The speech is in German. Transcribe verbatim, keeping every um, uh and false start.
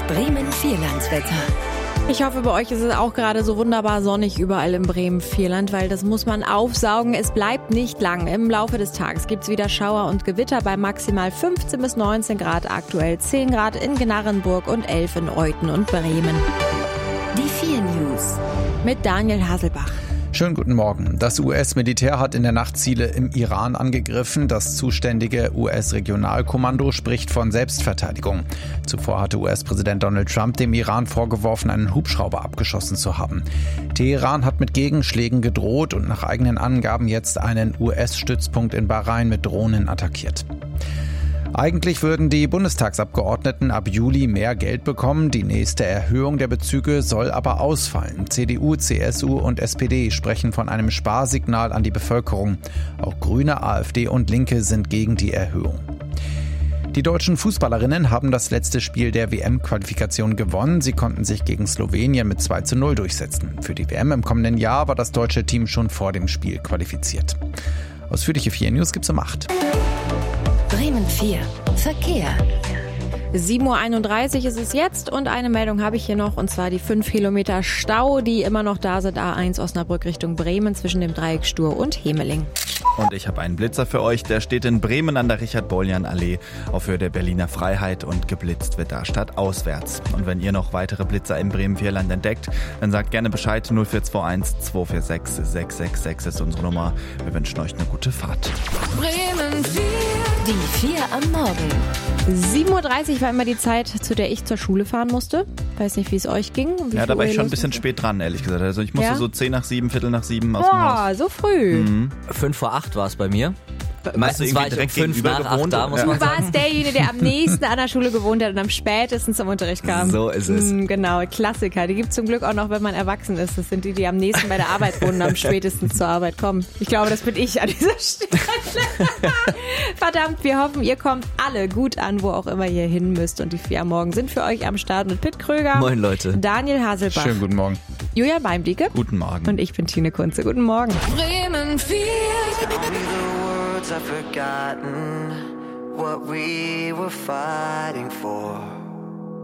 Bremen-Vierlandswetter. Ich hoffe, bei euch ist es auch gerade so wunderbar sonnig überall im Bremen-Vierland, weil das muss man aufsaugen. Es bleibt nicht lang. Im Laufe des Tages gibt es wieder Schauer und Gewitter bei maximal fünfzehn bis neunzehn Grad, aktuell zehn Grad in Gnarrenburg und elf in Euthen und Bremen. Die vier News mit Daniel Haselbach. Schönen guten Morgen. Das U S-Militär hat in der Nacht Ziele im Iran angegriffen. Das zuständige U S-Regionalkommando spricht von Selbstverteidigung. Zuvor hatte U S-Präsident Donald Trump dem Iran vorgeworfen, einen Hubschrauber abgeschossen zu haben. Teheran hat mit Gegenschlägen gedroht und nach eigenen Angaben jetzt einen U S-Stützpunkt in Bahrain mit Drohnen attackiert. Eigentlich würden die Bundestagsabgeordneten ab Juli mehr Geld bekommen. Die nächste Erhöhung der Bezüge soll aber ausfallen. C D U, C S U und S P D sprechen von einem Sparsignal an die Bevölkerung. Auch Grüne, AfD und Linke sind gegen die Erhöhung. Die deutschen Fußballerinnen haben das letzte Spiel der W M-Qualifikation gewonnen. Sie konnten sich gegen Slowenien mit zwei zu null durchsetzen. Für die W M im kommenden Jahr war das deutsche Team schon vor dem Spiel qualifiziert. Ausführliche vier News gibt's um acht. Bremen vier Verkehr. sieben Uhr einunddreißig ist es jetzt und eine Meldung habe ich hier noch, und zwar die fünf Kilometer Stau, die immer noch da sind. A eins Osnabrück Richtung Bremen zwischen dem Dreieck Stur und Hemeling. Und ich habe einen Blitzer für euch, der steht in Bremen an der Richard-Boljan-Allee auf Höhe der Berliner Freiheit und geblitzt wird da stadtauswärts. Und wenn ihr noch weitere Blitzer im Bremen-Vierland entdeckt, dann sagt gerne Bescheid. null vier zwei eins zwei vier sechs sechs sechs sechs ist unsere Nummer. Wir wünschen euch eine gute Fahrt. Bremen vier. Die vier am Morgen. sieben Uhr dreißig war immer die Zeit, zu der ich zur Schule fahren musste. Weiß nicht, wie es euch ging. Wie ja, da war ich schon ein los bisschen spät dran, ehrlich gesagt. Also ich musste ja? so zehn nach sieben, Viertel nach sieben aus dem Haus. Boah, so früh. Mhm. Fünf vor acht war es bei mir. Meistens irgendwie war ich um direkt fünf gegenüber nach acht gewohnt, da, muss oder? man Du sagen. warst derjenige, der am nächsten an der Schule gewohnt hat und am spätesten zum Unterricht kam. So ist es. Mm, genau, Klassiker. Die gibt es zum Glück auch noch, wenn man erwachsen ist. Das sind die, die am nächsten bei der Arbeit wohnen und am spätesten zur Arbeit kommen. Ich glaube, das bin ich an dieser Stelle. Verdammt, wir hoffen, ihr kommt alle gut an, wo auch immer ihr hin müsst. Und die vier am Morgen sind für euch am Start mit Pitt Kröger. Moin Leute. Daniel Haselbach. Schönen guten Morgen. Julia Beimdicke. Guten Morgen. Und ich bin Tine Kunze. Guten Morgen. Bremen vier. I've forgotten what we were fighting for.